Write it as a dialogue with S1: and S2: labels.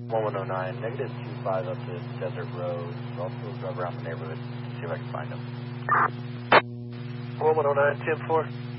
S1: 1109, negative 25 up to Desert Road. Also drive around the neighborhood, see if I can find him.
S2: 1109, 10-4.